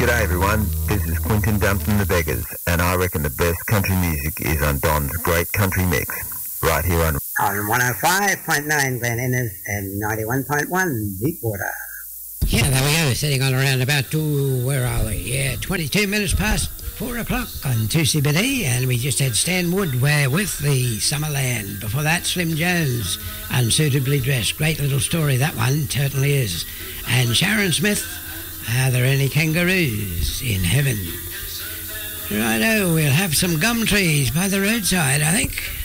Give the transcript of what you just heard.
G'day everyone, this is Quinton Dumpton the Beggars, and I reckon the best country music is on Don's Great Country Mix, right here on 105.9 Glen Innes and 91.1 Deepwater. Yeah, there we go, sitting on around about to, where are we? Yeah, 22 minutes past 4 o'clock on 2CBD, and we just had Stan Wood with the Summerland. Before that, Slim Jones, Unsuitably Dressed. Great little story, that one, certainly is. And Sharon Smith, Are There Any Kangaroos in Heaven? Righto, we'll have some gum trees by the roadside, I think.